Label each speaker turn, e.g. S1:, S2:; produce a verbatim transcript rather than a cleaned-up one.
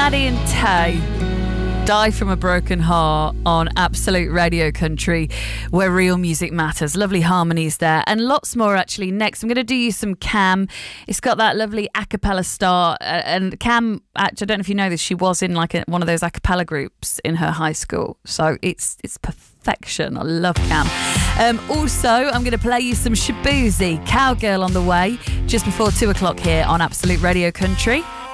S1: Maddie and Tay, Die From a Broken Heart on Absolute Radio Country, where real music matters. Lovely harmonies there, and lots more actually. Next, I'm going to do you some Cam. It's got that lovely a cappella start, uh, and Cam, actually, I don't know if you know this, she was in like a, one of those a cappella groups in her high school, so it's it's perfection. I love Cam. Um, also, I'm going to play you some Shaboozey, Cowgirl on the way, just before two o'clock here on Absolute Radio Country.